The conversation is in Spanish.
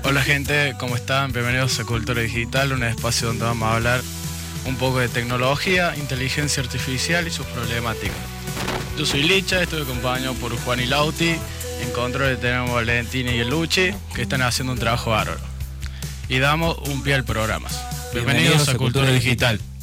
Hola gente, ¿cómo están? Bienvenidos a Cultura Digital, un espacio donde vamos a hablar un poco de tecnología, inteligencia artificial y sus problemáticas. Yo soy Licha, estoy acompañado por Juan y Lauti. En control tenemos a Valentina y el Luchi, que están haciendo un trabajo bárbaro. Y damos un pie al programa. Bienvenidos a Cultura Digital.